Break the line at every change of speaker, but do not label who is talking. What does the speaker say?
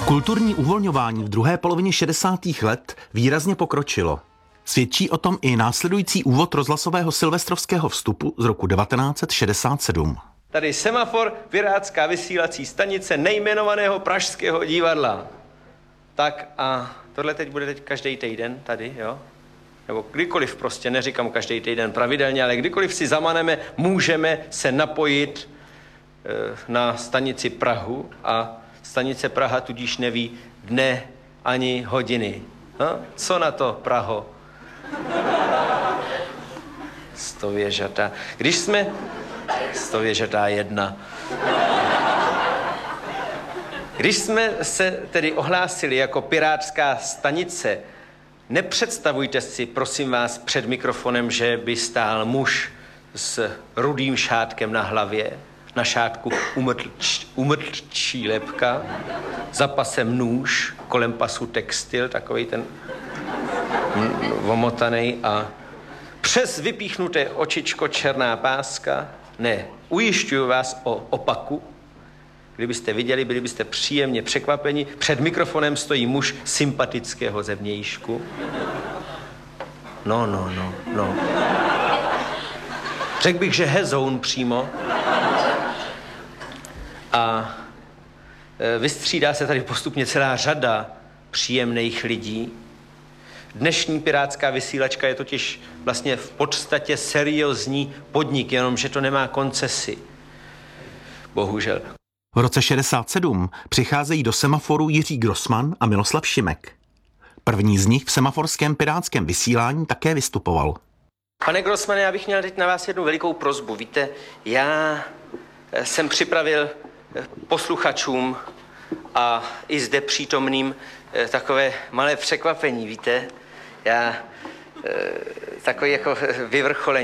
Kulturní uvolňování v druhé polovině 60. let výrazně pokročilo. Svědčí o tom i následující úvod rozhlasového silvestrovského vstupu z roku 1967.
Tady semafor, pirátská vysílací stanice nejmenovaného Pražského divadla. Tak a tohle teď bude každý týden tady, jo? Nebo kdykoliv prostě, neříkám každý týden pravidelně, ale kdykoliv si zamaneme, můžeme se napojit na stanici Prahu a stanice Praha tudíž neví dne ani hodiny. No? Co na to, Praho? Stověžatá. Když jsme... Stověžatá 1. Když jsme se tedy ohlásili jako pirátská stanice, nepředstavujte si, prosím vás, před mikrofonem, že by stál muž s rudým šátkem na hlavě, na šátku umrtčí lebka, za pasem nůž, kolem pasu textil, takovej ten omotanej a přes vypíchnuté očičko černá páska. Ne, ujišťuju vás o opaku. Kdybyste viděli, byli byste příjemně překvapeni. Před mikrofonem stojí muž sympatického zevnějšku. No. Řekl bych, že hezoun přímo. A vystřídá se tady postupně celá řada příjemných lidí. Dnešní pirátská vysílačka je totiž vlastně v podstatě seriózní podnik, jenomže to nemá koncesi. Bohužel.
V roce 67 přicházejí do semaforu Jiří Grossman a Miloslav Šimek. První z nich v semaforském pirátském vysílání také vystupoval.
Pane Grossmane, já bych měl teď na vás jednu velikou prosbu. Víte, já jsem připravil posluchačům a i zde přítomným takové malé překvapení, víte. Já takový jako vyvrcholení.